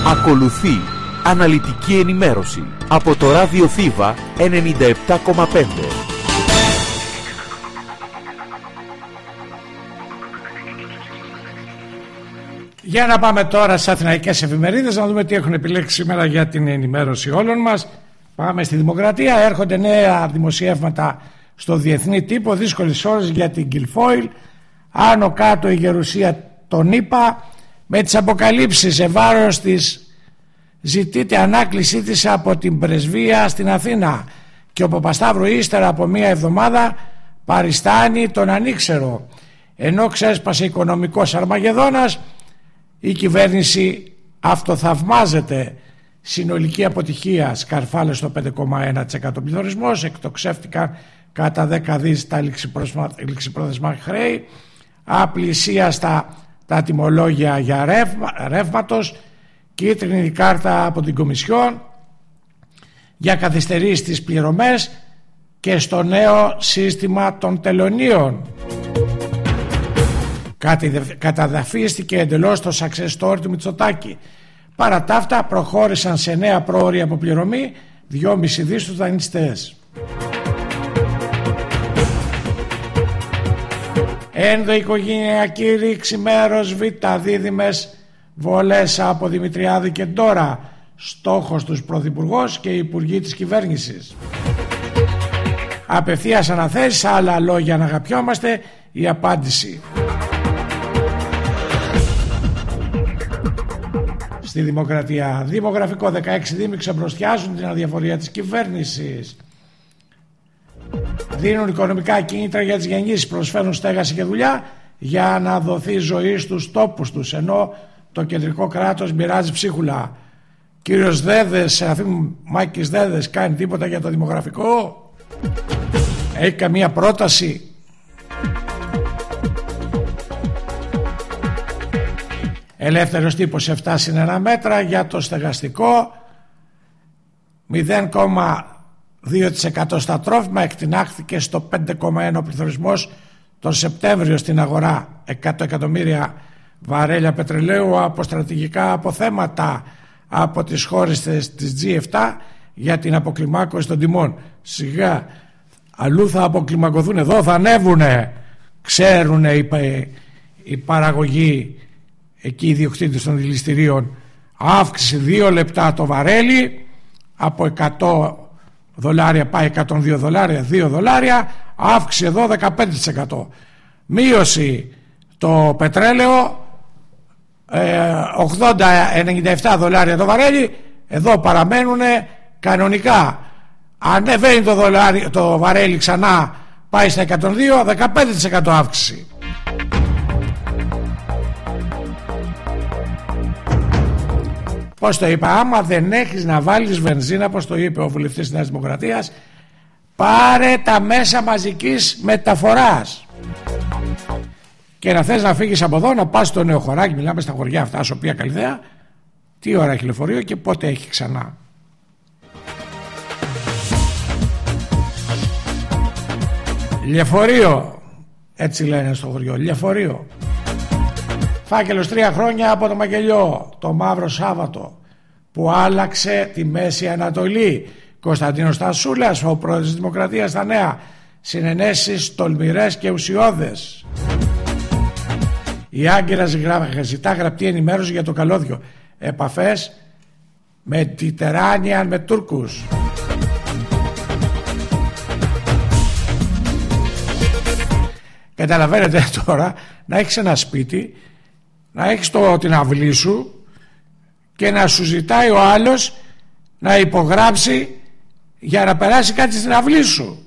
Ακολουθεί αναλυτική ενημέρωση από το Ράδιο Θήβα 97,5. Για να πάμε τώρα στις αθηναϊκές εφημερίδες να δούμε τι έχουν επιλέξει σήμερα για την ενημέρωση όλων μας. Πάμε στη Δημοκρατία. Έρχονται νέα δημοσιεύματα στο διεθνή τύπο. Δύσκολες ώρες για την Κιλφόιλ. Άνω κάτω η γερουσία των ΗΠΑ. Με τις αποκαλύψεις σε βάρος της ζητείται ανάκλησή της από την πρεσβεία στην Αθήνα. Και ο Παπασταύρου ύστερα από μία εβδομάδα παριστάνει τον ανήξερο. Ενώ ξέσπασε οικονομικός Αρμαγεδόνας, η κυβέρνηση αυτοθαυμάζεται. Συνολική αποτυχία, σκαρφάλες στο 5,1% πληθωρισμός, εκτοξεύτηκαν κατά 10 δις τα ληξιπρόθεσμα χρέη, απλησίαστα τα τιμολόγια για ρεύματος, κίτρινη κάρτα από την Κομισιόν για καθυστερήσεις στις πληρωμές και στο νέο σύστημα των τελωνίων. Καταδαφίστηκε εντελώς το success story του Μητσοτάκη. Παρά τα αυτά προχώρησαν σε νέα πρόορη αποπληρωμή 2,5 δις στους δανειστές. Ενδοοικογενειακή ρήξη μέρος Β, δίδυμες βολές από Δημητριάδη και Ντόρα. Στόχος τους πρωθυπουργός και οι υπουργοί της κυβέρνησης. Απευθείας αναθέσεις, άλλα λόγια να αγαπιόμαστε, η απάντηση. Στη Δημοκρατία. Δημογραφικό, 16 δήμοι ξεμπροστιάζουν την αδιαφορία της κυβέρνησης. Δίνουν οικονομικά κίνητρα για τις γεννήσεις, προσφέρουν στέγαση και δουλειά για να δοθεί ζωή στους τόπους τους, ενώ το κεντρικό κράτος μοιράζει ψίχουλα. Κύριος Δέδες, Σεραφείμ Μάκης Δέδες, κάνει τίποτα για το δημογραφικό? Έχει καμία πρόταση? Ελεύθερος τύπος 7/1 μέτρα για το στεγαστικό, 0,2% στα τρόφιμα, εκτινάχθηκε στο 5,1% ο πληθωρισμός τον Σεπτέμβριο στην αγορά. 100 εκατομμύρια βαρέλια πετρελαίου από στρατηγικά αποθέματα από τις χώρες της G7 για την αποκλιμάκωση των τιμών. Σιγά, αλλού θα αποκλιμακωθούν, εδώ θα ανέβουνε, ξέρουν οι παραγωγοί εκεί, οι διοκτήτες των δηληστηρίων. Αύξηση 2 λεπτά το βαρέλι, από $100 πάει $102, $2, αύξηση εδώ 15%. Μείωση το πετρέλαιο, $80-97 το βαρέλι, εδώ παραμένουν κανονικά. Ανεβαίνει το βαρέλι ξανά, πάει στα 102, 15% αύξηση. Πώς το είπα, άμα δεν έχεις να βάλεις βενζίνα, πώς το είπε ο βουλευτής της Νέας Δημοκρατίας, πάρε τα μέσα μαζικής μεταφοράς. Και να θες να φύγεις από εδώ, να πας στο Νεοχωράκι, μιλάμε στα χωριά αυτά, Σοπία, Καλυθέα, τι ώρα έχει λεωφορείο και πότε έχει ξανά. Λεωφορείο, έτσι λένε στο χωριό, λεωφορείο. Φάκελος 3 χρόνια από το Μακελιό, το Μαύρο Σάββατο που άλλαξε τη Μέση Ανατολή. Κωνσταντίνος Τασούλας, ο πρόεδρος της Δημοκρατίας στα Νέα. Συνενέσεις τολμηρές και ουσιώδες. Η Άγκυρα ζητά γραπτή ενημέρωση για το καλώδιο. Επαφές Mediterranean με Τούρκους. Καταλαβαίνετε τώρα, να έχεις ένα σπίτι, να έχεις την αυλή σου και να σου ζητάει ο άλλος να υπογράψει για να περάσει κάτι στην αυλή σου.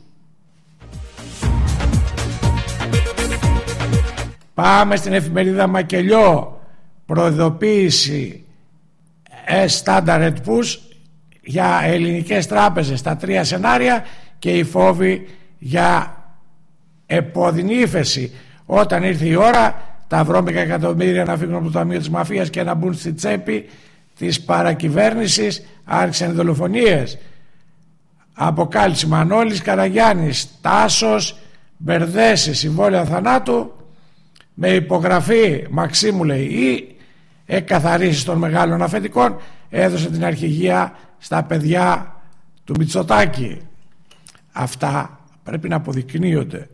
Πάμε στην εφημερίδα Μακελιό. Προειδοποίηση Standard & Poor's για ελληνικές τράπεζες, τα 3 σενάρια και οι φόβοι για επώδυνη ύφεση. Όταν ήρθε η ώρα τα βρώμικα εκατομμύρια να φύγουν από το ταμείο της μαφίας και να μπουν στη τσέπη της παρακυβέρνησης, άρχισαν δολοφονίες. Αποκάλυψη Μανώλης Καραγιάννης, Τάσος Μπερδέση, συμβόλαια θανάτου με υπογραφή Μαξίμου, λέει, ή εκαθαρίσεις των μεγάλων αφεντικών, έδωσε την αρχηγία στα παιδιά του Μητσοτάκη. Αυτά πρέπει να αποδεικνύονται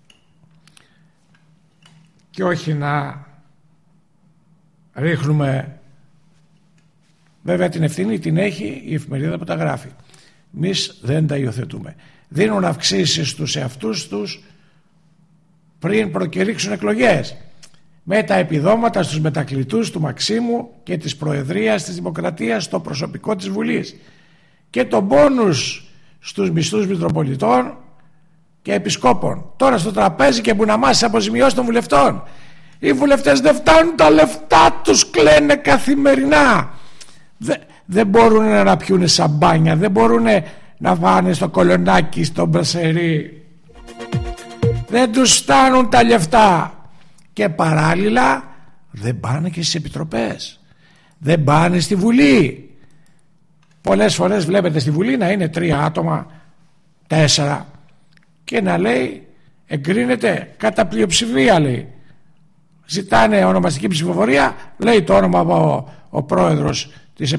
και όχι να ρίχνουμε. Βέβαια την ευθύνη την έχει η εφημερίδα που τα γράφει. Εμείς δεν τα υιοθετούμε. Δίνουν αυξήσεις στους εαυτούς τους πριν προκηρύξουν εκλογές, με τα επιδόματα στους μετακλητούς του Μαξίμου και της Προεδρίας της Δημοκρατίας στο προσωπικό της Βουλής και τον μπόνους στους μισθούς Μητροπολιτών και Επισκόπων. Τώρα στο τραπέζι και μπουναμάσεις αποζημιώσεις των βουλευτών. Οι βουλευτές δεν φτάνουν τα λεφτά τους, κλαίνε καθημερινά. Δεν μπορούν να πιούνε σαμπάνια, δεν μπορούν να πάνε στο κολονάκι, στο μπρασερί. Δεν τους φτάνουν τα λεφτά. Και παράλληλα δεν πάνε και στις επιτροπές, δεν πάνε στη Βουλή. Πολλές φορές βλέπετε στη Βουλή να είναι 3 άτομα, 4 και να λέει εγκρίνεται κατά πλειοψηφία, λέει. Ζητάνε ονομαστική ψηφοφορία, λέει το όνομα από ο πρόεδρος της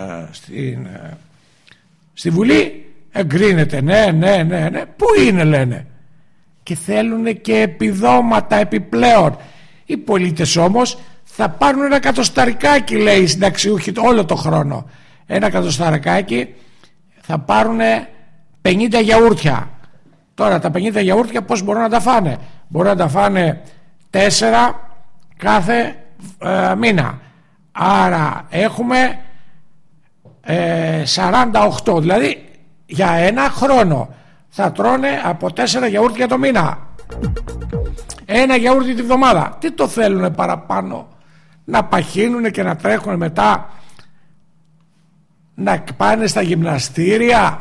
στη Βουλή, εγκρίνεται. Ναι. Πού είναι, λένε. Και θέλουν και επιδόματα επιπλέον. Οι πολίτες όμως θα πάρουν ένα εκατοσταρικάκι, λέει οι συνταξιούχοι, όλο το χρόνο. Ένα εκατοσταρικάκι θα πάρουν 50 γιαούρτια. Τώρα τα 50 γιαούρτια πώς μπορούν να τα φάνε? Μπορούν να τα φάνε 4 κάθε μήνα. Άρα έχουμε 48, δηλαδή για ένα χρόνο θα τρώνε από 4 γιαούρτια το μήνα. Ένα γιαούρτι τη βδομάδα. Τι το θέλουνε παραπάνω? Να παχύνουνε και να τρέχουν μετά, να πάνε στα γυμναστήρια.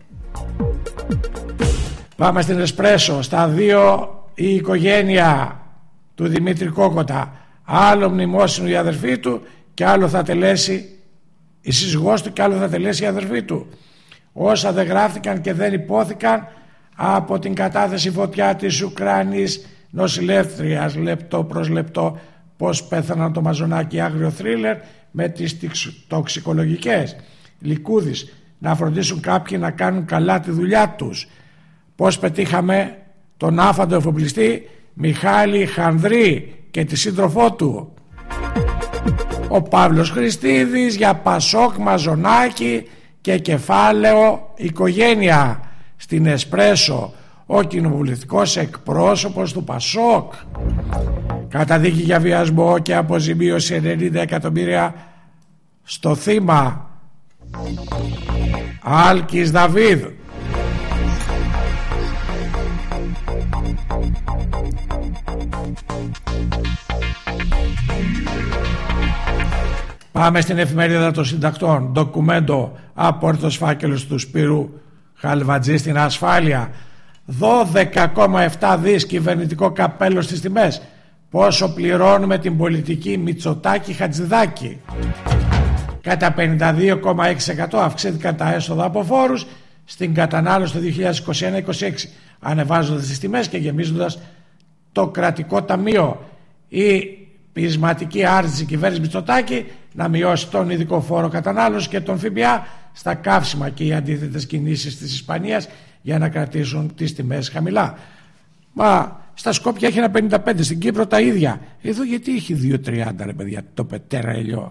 Πάμε στην Εσπρέσο. Στα 2 η οικογένεια του Δημήτρη Κόκοτα. Άλλο μνημόσυνο η αδερφή του και άλλο θα τελέσει η σύζυγός του και άλλο θα τελέσει η αδερφή του. Όσα δεν γράφτηκαν και δεν υπόθηκαν από την κατάθεση φωτιά της Ουκρανής νοσηλεύτριας, λεπτό προς λεπτό, πώς πέθαναν το Μαζονάκι, άγριο θρίλερ με τις τοξικολογικές. Λικούδης, να φροντίσουν κάποιοι να κάνουν καλά τη δουλειά τους. Πώς πετύχαμε τον άφαντο εφοπλιστή Μιχάλη Χανδρή και τη σύντροφό του. Ο Παύλος Χριστίδης για Πασόκ, Μαζονάκι και κεφάλαιο οικογένεια στην Εσπρέσο. Ο κοινοβουλευτικός εκπρόσωπος του Πασόκ. Καταδίκη για βιασμό και αποζημίωση 90 εκατομμύρια στο θύμα. Άλκης Δαβίδ. Πάμε στην εφημερίδα των συντακτών. Ντοκουμέντο, απόρριτος φάκελος του Σπύρου Χαλβατζή στην ασφάλεια. 12,7 δις κυβερνητικό καπέλο στις τιμές. Πόσο πληρώνουμε την πολιτική Μητσοτάκη Χατζηδάκη? Κατά 52,6% αυξήθηκαν τα έσοδα από φόρους στην κατανάλωση το 2021-2026, ανεβάζοντας τις τιμές και γεμίζοντας το κρατικό ταμείο. Η πεισματική άρνηση κυβέρνηση Μητσοτάκη να μειώσει τον ειδικό φόρο κατανάλωση και τον ΦΠΑ στα καύσιμα και οι αντίθετες κινήσεις της Ισπανίας για να κρατήσουν τις τιμές χαμηλά. Μα στα Σκόπια έχει ένα 55, στην Κύπρο τα ίδια. Εδώ γιατί έχει 2,30 ρε παιδιά, το πετρέλαιο?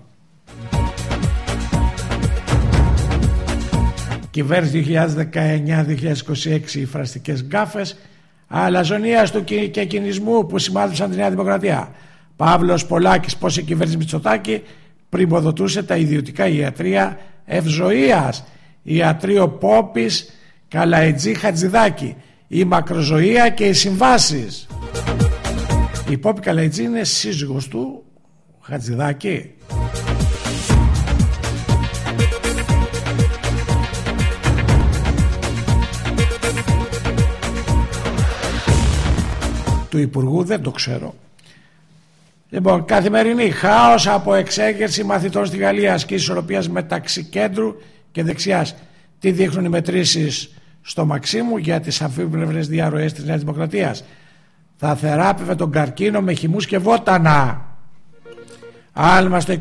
Κυβέρνηση 2019-2026, οι φραστικές γκάφες αλαζονίας του και κινησμού που σημάδεψαν τη Νέα Δημοκρατία. Παύλος Πολάκης, πώς η κυβέρνηση Μητσοτάκη πρημοδοτούσε τα ιδιωτικά ιατρεία ευζοίας, ιατρείο Πόπης Καλαϊτζή Χατζηδάκη, η μακροζωία και οι συμβάσεις. Η Πόπη Καλαϊτζή είναι σύζυγος του Χατζηδάκη. Του Υπουργού δεν το ξέρω. Λοιπόν, καθημερινή χάος από εξέγερση μαθητών στη Γαλλία, ασκήσεις ισορροπίας μεταξύ κέντρου και δεξιάς. Τι δείχνουν οι μετρήσεις στο Μαξίμου για τις αμφίπλευρες διαρροές της Νέας Δημοκρατίας? Θα θεράπευε τον καρκίνο με χυμούς και βότανα. άλμα στο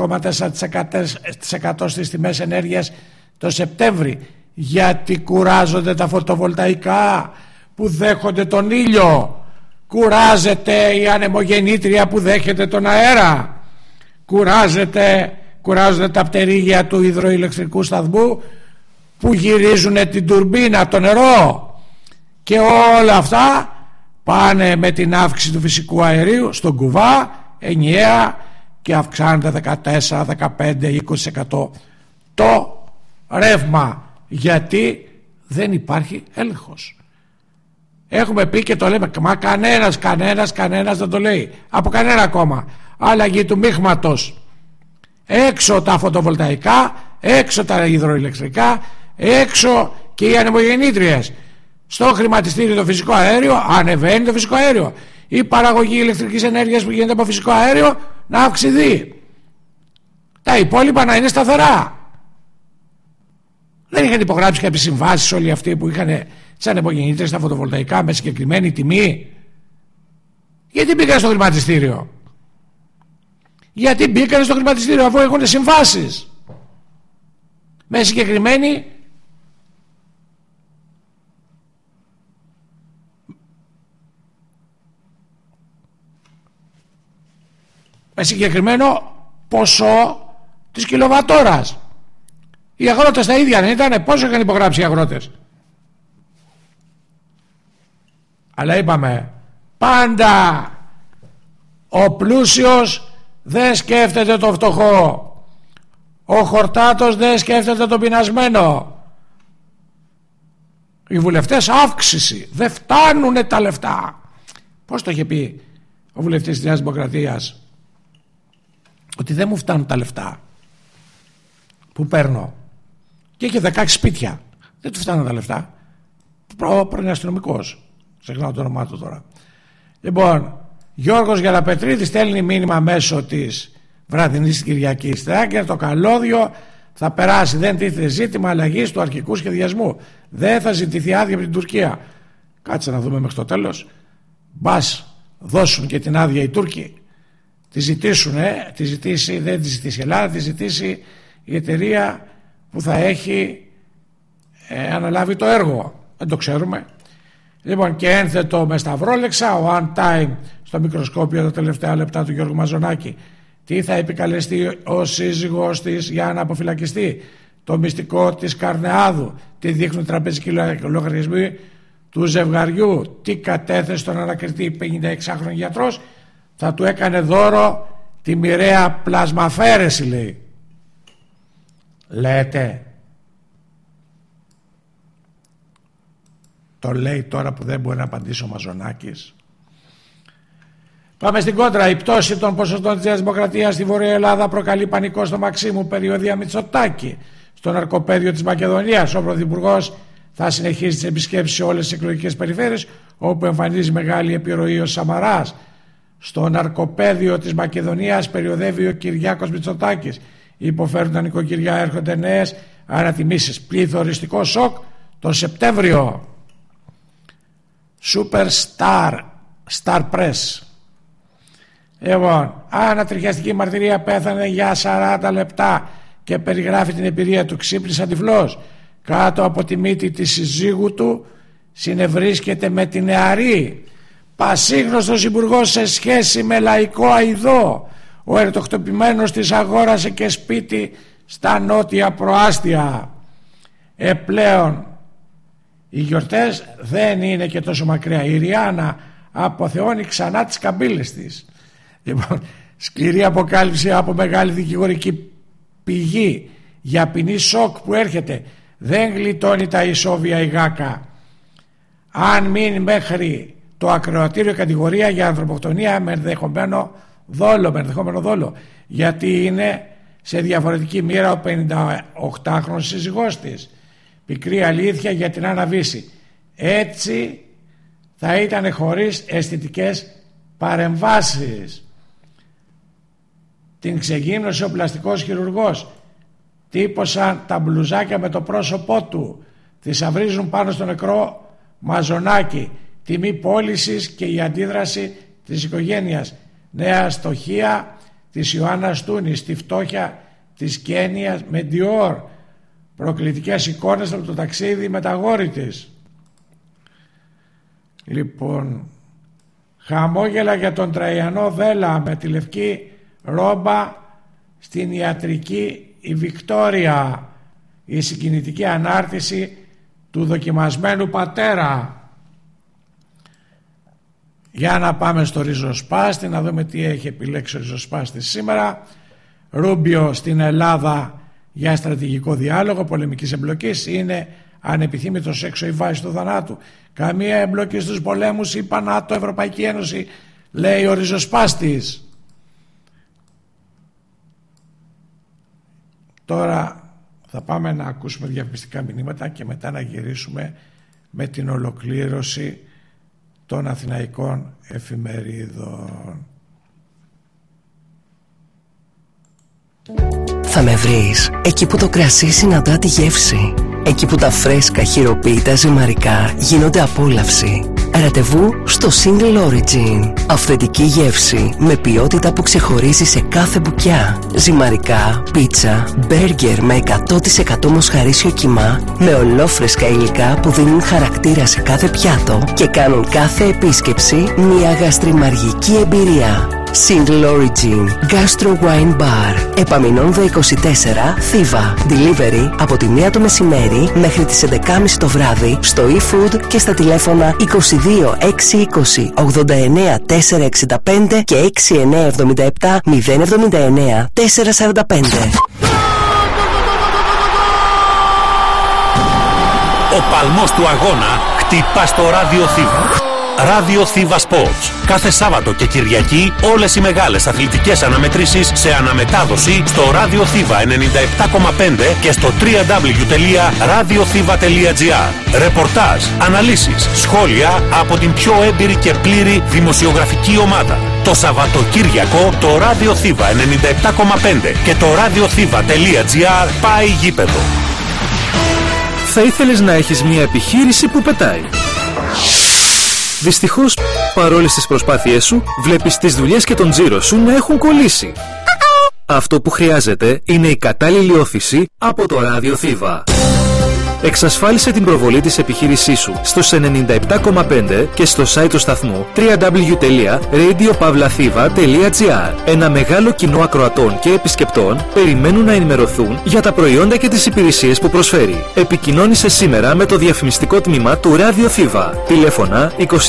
25,4% στις τιμές ενέργειας το Σεπτέμβρη. Γιατί κουράζονται τα φωτοβολταϊκά που δέχονται τον ήλιο, κουράζεται η ανεμογεννήτρια που δέχεται τον αέρα, κουράζονται τα πτερίγια του υδροηλεκτρικού σταθμού που γυρίζουν την τουρμπίνα, το νερό, και όλα αυτά πάνε με την αύξηση του φυσικού αερίου στον κουβά ενιαία και αυξάνεται 14, 15, 20% το ρεύμα, γιατί δεν υπάρχει έλεγχος. Έχουμε πει και το λέμε, μα κανένας δεν το λέει, από κανένα κόμμα. Αλλαγή του μείγματος, έξω τα φωτοβολταϊκά, έξω τα υδροηλεκτρικά, έξω και οι ανεμογεννήτριες. Στο χρηματιστήριο το φυσικό αέριο, ανεβαίνει το φυσικό αέριο. Η παραγωγή ηλεκτρικής ενέργειας που γίνεται από φυσικό αέριο να αυξηθεί. Τα υπόλοιπα να είναι σταθερά. Δεν είχαν υπογράψει κάποιες συμβάσεις όλοι αυτοί που είχαν τις ανεμογεννήτριες στα φωτοβολταϊκά με συγκεκριμένη τιμή? Γιατί μπήκαν στο χρηματιστήριο? Γιατί μπήκαν στο χρηματιστήριο αφού έχουν συμβάσεις με συγκεκριμένη ποσό της κιλοβατόρας. Οι αγρότες τα ίδια δεν ήτανε? Πόσο είχαν υπογράψει οι αγρότες? Αλλά είπαμε, πάντα ο πλούσιος δεν σκέφτεται το φτωχό, ο χορτάτος δεν σκέφτεται το πεινασμένο. Οι βουλευτές αύξηση, δεν φτάνουνε τα λεφτά. Πώς το είχε πει ο βουλευτής της Νέας Δημοκρατίας? Ότι δεν μου φτάνουν τα λεφτά που παίρνω. Και είχε 16 σπίτια, δεν του φτάνουν τα λεφτά. Πρώην αστυνομικός, ξεχνάω το όνομά του τώρα. Λοιπόν, Γιώργος Γεραπετρίδης στέλνει μήνυμα μέσω της βραδινής Κυριακής. Τράγκερ, το καλώδιο θα περάσει. Δεν τίθεται ζήτημα αλλαγής του αρχικού σχεδιασμού. Δεν θα ζητηθεί άδεια από την Τουρκία. Κάτσε να δούμε μέχρι το τέλος. Μπας δώσουν και την άδεια οι Τούρκοι. Τη ζητήσουν, δεν τη ζητήσει η Ελλάδα, τη ζητήσει η εταιρεία που θα έχει αναλάβει το έργο. Δεν το ξέρουμε. Λοιπόν, και ένθετο με σταυρόλεξα, ο on time στο μικροσκόπιο τα τελευταία λεπτά του Γιώργου Μαζονάκη. Τι θα επικαλεστεί ο σύζυγός της για να αποφυλακιστεί? Το μυστικό της Καρνεάδου. Τι δείχνουν τραπεζικοί λογαριασμοί του ζευγαριού? Τι κατέθεσε στον ανακριτή 56χρονο γιατρός? Θα του έκανε δώρο τη μοιραία πλασμαφέρεση, λέει. Λέτε. Το λέει τώρα που δεν μπορεί να απαντήσει ο Μαζονάκης. Πάμε στην κόντρα. Η πτώση των ποσοστών της Δημοκρατίας στη Βόρεια Ελλάδα προκαλεί πανικό στο Μαξίμου, περιοδία Μητσοτάκη. Στο ναρκοπαίδιο της Μακεδονίας, ο Πρωθυπουργός θα συνεχίσει τις επισκέψεις σε όλες τις εκλογικές περιφέρειες όπου εμφανίζει μεγάλη επιρροή ο Σαμαράς. Στο ναρκοπαίδιο της Μακεδονίας περιοδεύει ο Κυριάκος Μητσοτάκης. Υποφέρουν τα νοικοκυριά, έρχονται νέες ανατιμήσεις. Πληθωριστικό σοκ το Σεπτέμβριο. Superstar Star Press. Λοιπόν, ανατριχιαστική μαρτυρία, πέθανε για 40 λεπτά και περιγράφει την εμπειρία του. Ξύπνησε τυφλός. Κάτω από τη μύτη της συζύγου του συνευρίσκεται με την νεαρή. Πασίγνωστος υπουργός σε σχέση με λαϊκό αηδό. Ο ερτοχτυπημένος της αγόρασε και σπίτι στα νότια προάστια. Πλέον οι γιορτές δεν είναι και τόσο μακριά. Η Ριάννα αποθεώνει ξανά τις καμπύλες της. Λοιπόν, σκληρή αποκάλυψη από μεγάλη δικηγορική πηγή για ποινή σοκ που έρχεται. Δεν γλιτώνει τα ισόβια η Γάκα. Αν μείνει μέχρι το ακροατήριο κατηγορία για ανθρωποκτονία με ενδεχομένο δόλο, γιατί είναι σε διαφορετική μοίρα ο 58χρονος σύζυγός της. Πικρή αλήθεια για την Άννα Βύση. Έτσι θα ήταν χωρίς αισθητικές παρεμβάσεις. Την ξεγύμνωσε ο πλαστικός χειρουργός. Τύπωσαν τα μπλουζάκια με το πρόσωπό του. Θησαυρίζουν πάνω στο νεκρό Μαζονάκη. Τιμή πώλησης και η αντίδραση της οικογένειας. Νέα στοχεία της Ιωάννας Τούνης, τη φτώχεια της Κένιας με Dior, προκλητικές εικόνες από το ταξίδι με τα αγόρι της. Λοιπόν, χαμόγελα για τον Τραϊανό Βέλα με τη λευκή ρόμπα στην ιατρική η Βικτόρια, η συγκινητική ανάρτηση του δοκιμασμένου πατέρα. Για να πάμε στο ριζοσπάστη, να δούμε τι έχει επιλέξει ο ριζοσπάστης σήμερα. Ρούμπιο στην Ελλάδα για στρατηγικό διάλογο πολεμικής εμπλοκής. Είναι ανεπιθύμητος έξω η βάση του θανάτου. Καμία εμπλοκή στους πολέμους, είπα ΝΑΤΟ, Ευρωπαϊκή Ένωση, λέει ο ριζοσπάστης. Τώρα θα πάμε να ακούσουμε διαφημιστικά μηνύματα και μετά να γυρίσουμε με την ολοκλήρωση των αθηναϊκών εφημερίδων. Θα με βρεις εκεί που το κρασί συναντά τη γεύση, εκεί που τα φρέσκα χειροποίητα ζυμαρικά γίνονται απόλαυση. Ραντεβού στο Single Origin. Αυθεντική γεύση με ποιότητα που ξεχωρίζει σε κάθε μπουκιά. Ζυμαρικά, πίτσα, μπέργκερ με 100% μοσχαρίσιο κιμά, με ολόφρεσκα υλικά που δίνουν χαρακτήρα σε κάθε πιάτο και κάνουν κάθε επίσκεψη μια γαστριμαργική εμπειρία. Single Origin Gastro Wine Bar, Επαμεινώνδα 24, Θήβα. Delivery από τη 1 το μεσημέρι μέχρι τις 11.30 το βράδυ στο eFood και στα τηλέφωνα 22 620 89 465 και 6977 079 445. Ο παλμός του αγώνα χτυπά στο ράδιο Θήβα. Ράδιο Θήβα Sports. Κάθε Σάββατο και Κυριακή όλες οι μεγάλες αθλητικές αναμετρήσεις σε αναμετάδοση στο ράδιο Θήβα 97,5 και στο www.radiothiva.gr. Ρεπορτάζ, αναλύσεις, σχόλια από την πιο έμπειρη και πλήρη δημοσιογραφική ομάδα. Το Σαββατοκύριακο το ράδιο Θήβα 97,5 και το radiothiva.gr πάει γήπεδο. Θα ήθελες να έχεις μια επιχείρηση που πετάει. Δυστυχώς, παρόλες τις προσπάθειές σου, βλέπεις τις δουλειές και τον τζίρο σου να έχουν κολλήσει. Αυτό που χρειάζεται είναι η κατάλληλη όθηση από το ράδιο Θήβα. Εξασφάλισε την προβολή της επιχείρησής σου στους 97,5 και στο site του σταθμού www.radiopavlathiva.gr. Ένα μεγάλο κοινό ακροατών και επισκεπτών περιμένουν να ενημερωθούν για τα προϊόντα και τις υπηρεσίες που προσφέρει. Επικοινώνησε σήμερα με το διαφημιστικό τμήμα του Ράδιο Θήβα. Τηλέφωνα 22 62 0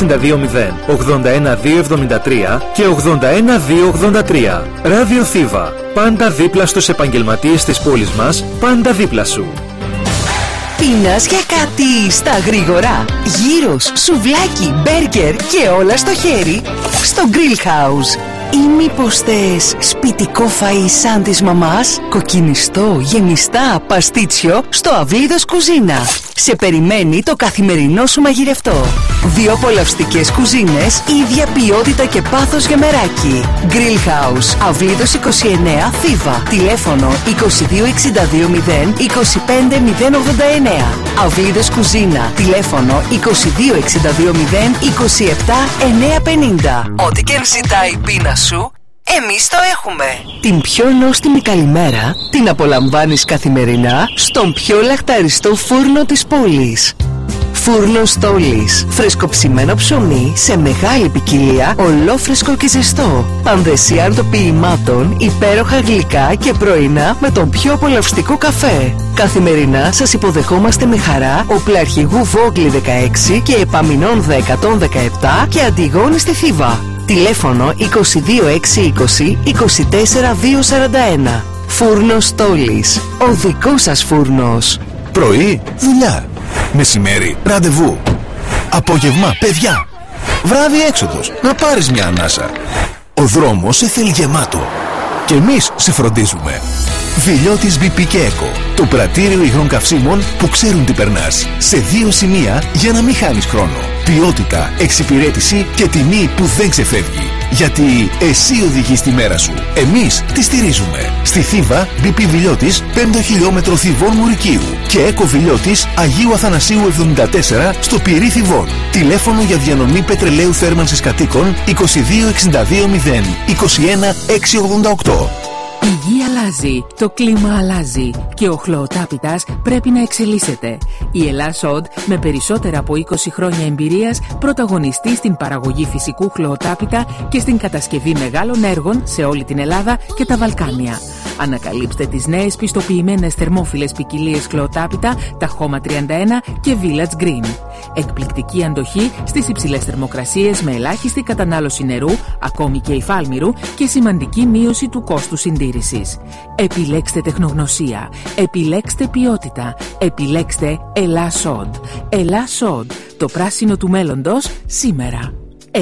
81 273 και 81 283. Ράδιο Θήβα. Πάντα δίπλα στους επαγγελματίες της πόλης μας, πάντα δίπλα σου. Πίνας για κάτι στα γρήγορα. Γύρος, σουβλάκι, μπέργκερ και όλα στο χέρι στο Grill House. Ή μήπως θες σπιτικό φαΐ σαν της μαμάς, κοκκινιστό, γεμιστά, παστίτσιο στο Αυλίδος Κουζίνα. Σε περιμένει το καθημερινό σου μαγειρευτό. Δύο απολαυστικές κουζίνες, ίδια ποιότητα και πάθος για μεράκι. Grill House, Αυλίδος 29, Θήβα. Τηλέφωνο 22 62 0 25 089. Αυλίδος Κουζίνα. Τηλέφωνο 22 62 0 27 950. Ό,τι και αν ζητάει η πείνα σου, εμείς το έχουμε. Την πιο νόστιμη καλημέρα την απολαμβάνεις καθημερινά στον πιο λαχταριστό φούρνο της πόλης. Φούρνο Στόλης. Φρεσκοψημένο ψωμί σε μεγάλη ποικιλία, ολόφρεσκο και ζεστό. Πανδεσιάρτο ποιημάτων, υπέροχα γλυκά και πρωινά με τον πιο απολαυστικό καφέ. Καθημερινά σας υποδεχόμαστε με χαρά Οπλαρχηγού Βόγκλη 16 και Επαμεινώνδα 117 και Αντιγόνη στη Θήβα. Τηλέφωνο 22 620 24 241. Φούρνος Στόλης. Ο δικός σας φούρνος. Πρωί, δουλειά. Μεσημέρι, ραντεβού. Απόγευμα, παιδιά. Βράδυ, έξοδος. Να πάρεις μια ανάσα. Ο δρόμος σε θέλει γεμάτο. Και εμείς σε φροντίζουμε. Βιλιώτης BP και Eco. Το πρατήριο υγρών καυσίμων που ξέρουν τι περνάς. Σε 2 σημεία για να μην χάνεις χρόνο. Ποιότητα, εξυπηρέτηση και τιμή που δεν ξεφεύγει. Γιατί εσύ οδηγείς τη μέρα σου. Εμείς τη στηρίζουμε. Στη Θήβα, BP Βιλιώτης, 5ο χιλιόμετρο Θηβών Μουρικίου. Και Έκο Βιλιώτης, Αγίου Αθανασίου 74, στο Πυρί Θηβών. Τηλέφωνο για διανομή πετρελαίου θέρμανσης κατοίκων 22 62 0 21 688. Η γη αλλάζει, το κλίμα αλλάζει και ο χλωοτάπητας πρέπει να εξελίσσεται. Η Ελλάς-Οντ, με περισσότερα από 20 χρόνια εμπειρίας, πρωταγωνιστεί στην παραγωγή φυσικού χλωοτάπητα και στην κατασκευή μεγάλων έργων σε όλη την Ελλάδα και τα Βαλκάνια. Ανακαλύψτε τις νέες πιστοποιημένες θερμόφιλες ποικιλίες χλωοτάπητα, τα Χώμα 31 και Village Green. Εκπληκτική αντοχή στις υψηλές θερμοκρασίες με ελάχιστη κατανάλωση νερού, ακόμη και υφάλμυρου, και σημαντική μείωση του κόστου συντήρησης. Επιλέξτε τεχνογνωσία, επιλέξτε ποιότητα, επιλέξτε Ελλάς-Οντ. Ελλάς-Οντ, το πράσινο του μέλλοντος σήμερα.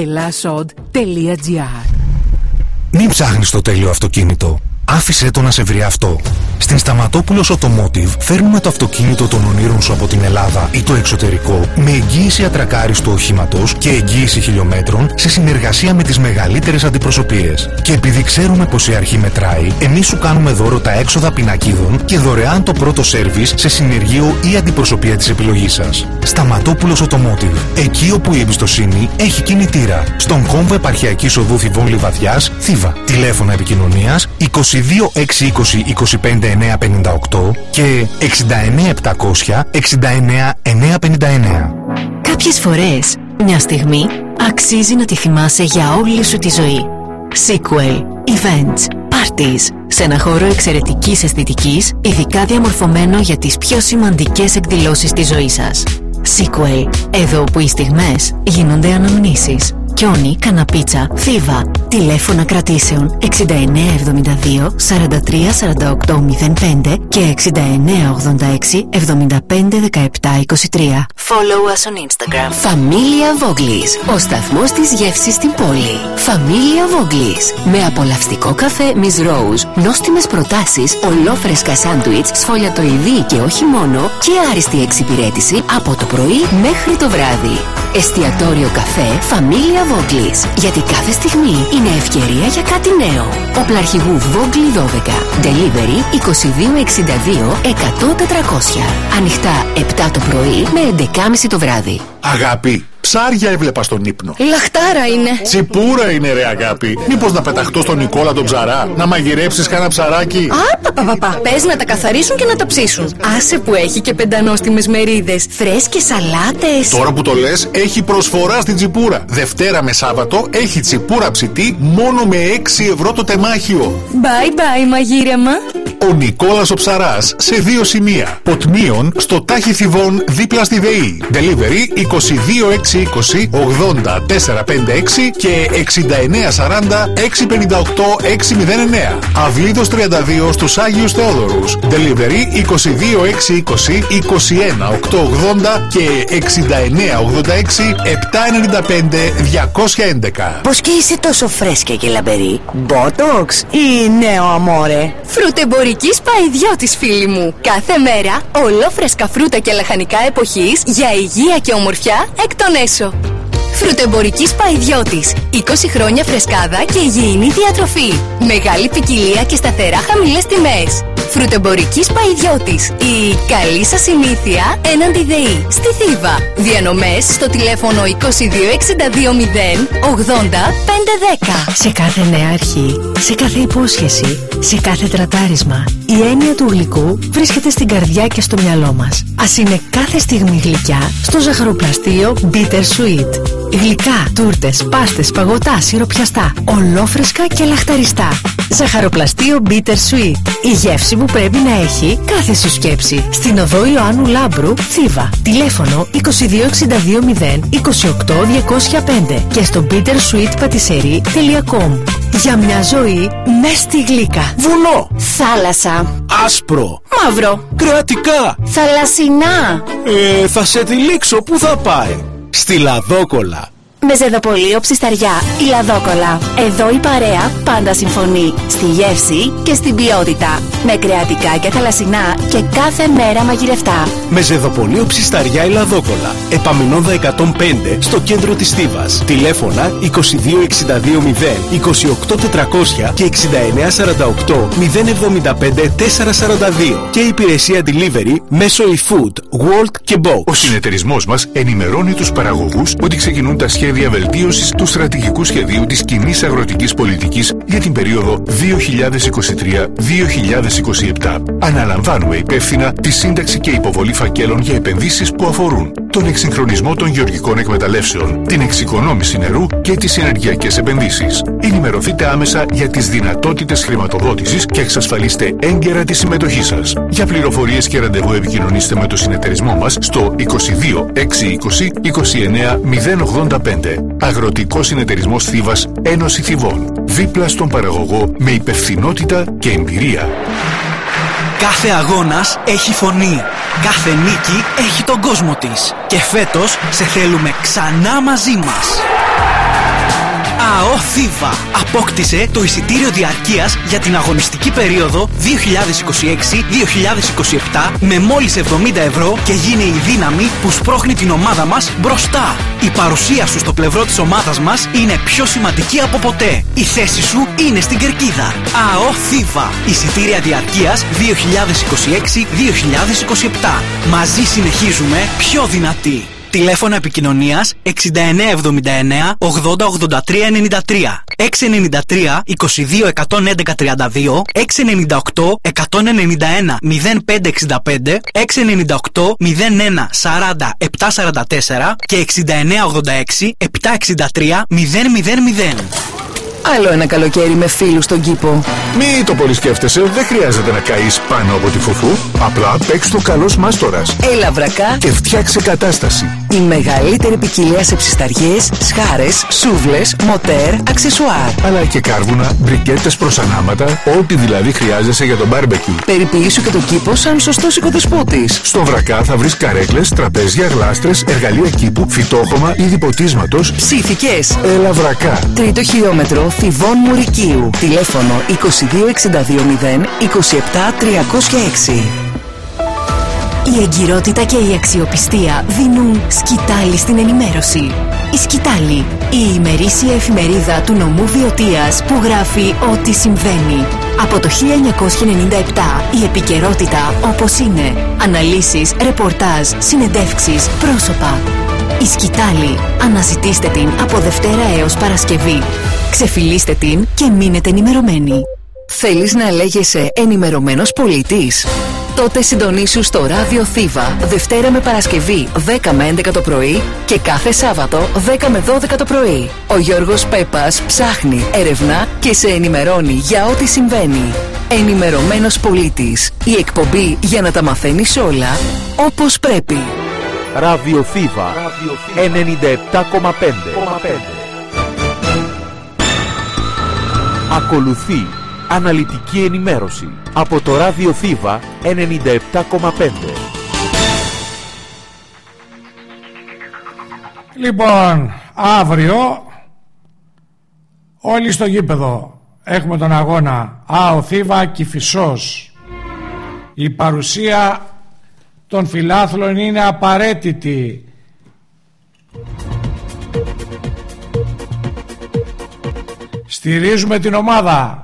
ellasod.gr. Μην ψάχνεις το τέλειο αυτοκίνητο. Άφησέ το να σε βρει αυτό. Στην Σταματόπουλος Automotive φέρνουμε το αυτοκίνητο των ονείρων σου από την Ελλάδα ή το εξωτερικό με εγγύηση ατρακάριστου οχήματος και εγγύηση χιλιόμετρων σε συνεργασία με τις μεγαλύτερες αντιπροσωπείες. Και επειδή ξέρουμε πως η αρχή μετράει, εμείς σου κάνουμε δώρο τα έξοδα πινακίδων και δωρεάν το πρώτο σέρβις σε συνεργείο ή αντιπροσωπεία της επιλογής σας. Σταματόπουλος Automotive. Εκεί όπου η εμπιστοσύνη έχει κινητήρα. Στον κόμβο Επαρχιακής Οδού Θηβών Λιβαδιάς, Θήβα. Τηλέφωνα επικοινωνίας 22 620 25 958 και 69 700 69 959. Κάποιες φορές, μια στιγμή αξίζει να τη θυμάσαι για όλη σου τη ζωή. Sequel, events, parties, σε ένα χώρο εξαιρετικής αισθητικής, ειδικά διαμορφωμένο για τις πιο σημαντικές εκδηλώσεις της ζωής σας. Sequel, εδώ που οι στιγμές γίνονται αναμνήσεις. Κιόνι, Καναπίτσα, Θήβα. Τηλέφωνα κρατήσεων 6972 43 48 05 και 6986 75 17 23. Follow us on Instagram. Familia Voglis, ο σταθμός της γεύσης στην πόλη. Familia Voglis, με απολαυστικό καφέ Miss Rose, νόστιμες προτάσεις, ολόφρεσκα σάντουιτς, σφολιατοειδή και όχι μόνο, και άριστη εξυπηρέτηση από το πρωί μέχρι το βράδυ. Εστιατόριο καφέ Familia Voglis, γιατί κάθε στιγμή είναι ευκαιρία για κάτι νέο. Οπλαρχηγού Βόγκλη 12. Delivery 2262 100 400. Ανοιχτά 7 το πρωί με 11.30 το βράδυ. Αγάπη, ψάρια έβλεπα στον ύπνο. Λαχτάρα είναι. Τσιπούρα είναι, ρε αγάπη. Μήπως να πεταχτώ στον Νικόλα τον ψαρά, να μαγειρέψεις κάνα ψαράκι? Πες να τα καθαρίσουν και να τα ψήσουν. Άσε που έχει και πεντανόστιμες μερίδες, φρέσκες σαλάτες. Τώρα που το λες, έχει προσφορά στην Τσιπούρα. Δευτέρα με Σάββατο έχει τσιπούρα ψητή μόνο με 6 ευρώ το τεμάχιο. Bye bye μαγείρεμα. Ο Νικόλας ο ψαράς σε 2 σημεία. Ποτμίων στο Τάχι Θηβών δίπλα στη ΔΕΗ. Delivery 22 620 80 456 και 69 40 658 609. Αυλίδος 32 στους Άγιους Θεόδωρους. Delivery 22 620 21 880 και 69 86 795 211. Πώς και είσαι τόσο φρέσκια και λαμπερή? Μπότοξ ή νέο αμόρε? Φρουτεμπορικής Παϊδιώτης, φίλοι μου. Κάθε μέρα ολόφρεσκα φρούτα και λαχανικά εποχής για υγεία και ομορφιά εκ των έσω. Φρουτεμπορικής Παϊδιώτης. 20 χρόνια φρεσκάδα και υγιεινή διατροφή. Μεγάλη ποικιλία και σταθερά χαμηλές τιμές. Φρουτεμπορικής Παϊδιώτης. Η καλή σας συνήθεια έναντι ΔΕΗ. Στη Θήβα. Διανομές στο τηλέφωνο 2262 0 80 510. Σε κάθε νέα αρχή, σε κάθε υπόσχεση, σε κάθε τρατάρισμα, η έννοια του γλυκού βρίσκεται στην καρδιά και στο μυαλό μας. Ας είναι κάθε στιγμή γλυκιά στο ζαχαροπλαστείο Bitter Sweet. Γλυκά, τούρτες, πάστες, παγωτά, σιροπιαστά, ολόφρεσκα και λαχταριστά. Ζαχαροπλαστείο Bitter Sweet. Η γεύση που πρέπει να έχει κάθε σου σκέψη. Στην οδό Ιωάννου Λάμπρου, Θήβα. Τηλέφωνο 2262 0 28 205 και στο bittersweetpatisserie.com. Για μια ζωή μες στη γλύκα. Βουνό, Θάλασσα. άσπρο, Μαύρο. κρατικά. Θαλασσινά. Θα σε τυλίξω, πού θα πάει? Στη Λαδόκολα. Με Ζεδοπολείο Ψισταριά, η Λαδόκολα. Εδώ η παρέα πάντα συμφωνεί. Στη γεύση και στην ποιότητα. Με κρεατικά και θαλασσινά και κάθε μέρα μαγειρευτά. Με Ζεδοπολείο Ψισταριά, η Λαδόκολα. Επαμεινώνδα 105 στο κέντρο της Θήβας. Τηλέφωνα 2262 0, 28400 και 6948 075 442. Και υπηρεσία delivery μέσω eFood, World και Box. Ο συνεταιρισμός μας ενημερώνει τους παραγωγούς ότι ξεκινούν τα σχέδια βελτίωσης του στρατηγικού σχεδίου της κοινής αγροτικής πολιτικής για την περίοδο 2023-2027. Αναλαμβάνουμε υπεύθυνα τη σύνταξη και υποβολή φακέλων για επενδύσεις που αφορούν τον εξυγχρονισμό των γεωργικών εκμεταλλεύσεων, την εξοικονόμηση νερού και τις ενεργειακές επενδύσεις. Ενημερωθείτε άμεσα για τις δυνατότητες χρηματοδότησης και εξασφαλίστε έγκαιρα τη συμμετοχή σας. Για πληροφορίες και ραντεβού επικοινωνήστε με το συνεταιρισμό μας στο 22 620 29 085. Αγροτικός Συνεταιρισμός Θήβας, Ένωση Θηβών. Δίπλα στον παραγωγό με υπευθυνότητα και εμπειρία. Κάθε αγώνας έχει φωνή. Κάθε νίκη έχει τον κόσμο της. Και φέτος σε θέλουμε ξανά μαζί μας. ΑΟ Θήβα απόκτησε το εισιτήριο διαρκείας για την αγωνιστική περίοδο 2026-2027 με μόλις 70 ευρώ και γίνει η δύναμη που σπρώχνει την ομάδα μας μπροστά. Η παρουσία σου στο πλευρό της ομάδας μας είναι πιο σημαντική από ποτέ. Η θέση σου είναι στην κερκίδα. ΑΟ Θήβα. Εισιτήρια διαρκείας 2026-2027. Μαζί συνεχίζουμε πιο δυνατοί. Τηλέφωνα επικοινωνίας 6979 80 83 93, 693 22 111 32, 698 191 0565, 698 01 40 744 και 6986 763 000. Άλλο ένα καλοκαίρι με φίλους στον κήπο. Μη το πολύ σκέφτεσαι, δεν χρειάζεται να καείς πάνω από τη φουφού. Απλά παίξ' το καλός μάστορας. Έλα βρακά και φτιάξε κατάσταση. Η μεγαλύτερη ποικιλία σε ψισταριές, σχάρες, σούβλες, μοτέρ, αξεσουάρ. Αλλά και κάρβουνα, μπρικέτες προς ανάματα, ό,τι δηλαδή χρειάζεσαι για το μπάρμπεκιου. Περιποιήσου και το κήπο σαν σωστός οικοδεσπότης. Στο βρακά θα βρεις καρέκλες, τραπέζια, γλάστρες, εργαλεία κήπου, φυτόχωμα, είδη ποτίσματος. Ψήθηκες. Έλα βρακά. Τρίτο χιλιόμετρο Θηβών Μουρικίου. Τηλέφωνο 2262 0 27 306. Η εγκυρότητα και η αξιοπιστία δίνουν σκητάλη στην ενημέρωση. Η Σκητάλη, η ημερήσια εφημερίδα του νομού Βιωτίας που γράφει ό,τι συμβαίνει. Από το 1997 η επικαιρότητα όπως είναι. Αναλύσεις, ρεπορτάζ, συνεντεύξεις, πρόσωπα. Η Σκητάλη. Αναζητήστε την από Δευτέρα έως Παρασκευή. Ξεφυλίστε την και μείνετε ενημερωμένοι. Θέλεις να λέγεσαι ενημερωμένος πολίτης? Τότε συντονίσου στο Ράδιο Θήβα Δευτέρα με Παρασκευή 10 με 11 το πρωί και κάθε Σάββατο 10 με 12 το πρωί. Ο Γιώργος Πέπας ψάχνει, ερευνά και σε ενημερώνει για ό,τι συμβαίνει. Ενημερωμένος πολίτης. Η εκπομπή για να τα μαθαίνεις όλα όπως πρέπει. Ράδιο Θήβα 97,5. Ακολουθεί αναλυτική ενημέρωση από το Ράδιο Θήβα 97,5. Λοιπόν, αύριο όλοι στο γήπεδο έχουμε τον αγώνα ΑΟ Θήβα Κηφισός. Η παρουσία των φιλάθλων είναι απαραίτητη. Στηρίζουμε την ομάδα.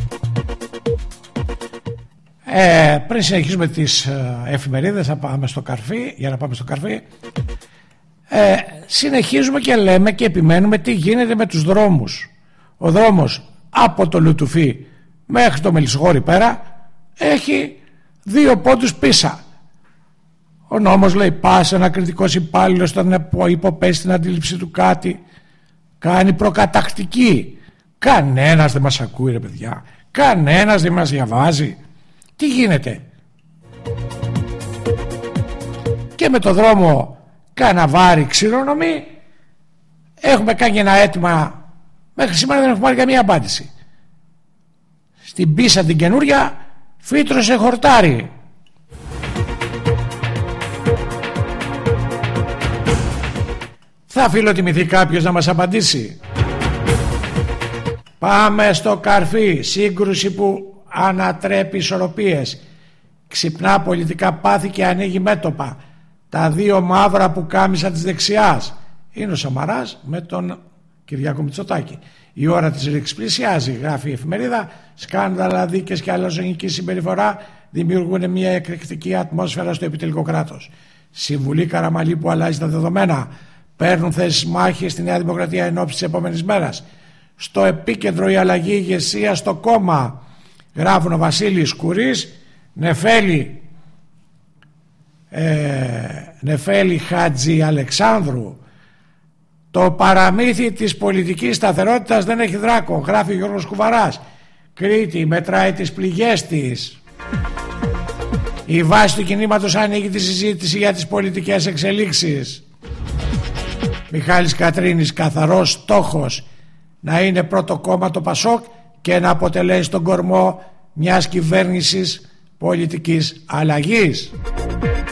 Πριν συνεχίσουμε τις εφημερίδες θα πάμε στο καρφί. Για να πάμε στο καρφί, συνεχίζουμε και λέμε και επιμένουμε τι γίνεται με τους δρόμους. Ο δρόμος από το Λουτουφί μέχρι το Μελισσγόρι πέρα έχει 2 πόντους πίσα. Ο νόμος λέει πάσε ένα κριτικός υπάλληλος όταν υποπέσει την αντίληψη του κάτι κάνει προκατακτική. Κανένας δεν μας ακούει ρε παιδιά. Κανένας δεν μας διαβάζει. Τι γίνεται? Και με το δρόμο Καναβάρι Ξηρόνομή έχουμε κάνει ένα αίτημα. Μέχρι σήμερα δεν έχουμε πάρει καμία απάντηση. Στην πίσα την καινούρια φύτρωσε χορτάρι. Θα φιλοτιμηθεί κάποιος να μας απαντήσει? Πάμε στο καρφί. Σύγκρουση που ανατρέπει ισορροπίες, ξυπνά πολιτικά πάθη και ανοίγει μέτωπα. Τα δύο μαύρα που κάμισα της δεξιάς είναι ο Σαμαράς με τον Κυριάκο Μητσοτάκη. Η ώρα της ρήξης πλησιάζει, γράφει η εφημερίδα. Σκάνδαλα, δίκες και αλαζονική συμπεριφορά δημιουργούν μια εκρηκτική ατμόσφαιρα στο επιτελικό κράτος. Συμβουλή Καραμαλή που αλλάζει τα δεδομένα. Παίρνουν θέσεις μάχης στη Νέα Δημοκρατία εν ώψη της επόμενης μέρας. Στο επίκεντρο η αλλαγή ηγεσία στο κόμμα, γράφουν ο Βασίλης Κουρής, Νεφέλη Χατζη Αλεξάνδρου. Το παραμύθι της πολιτικής σταθερότητας δεν έχει δράκο, γράφει ο Γιώργος Κουβαράς. Κρήτη μετράει τις πληγές της. Η βάση του κινήματος ανοίγει τη συζήτηση για τις πολιτικές εξελίξεις. Μιχάλης Κατρίνης, καθαρός στόχος να είναι πρώτο κόμμα το Πασόκ και να αποτελέσει τον κορμό μιας κυβέρνησης πολιτικής αλλαγής.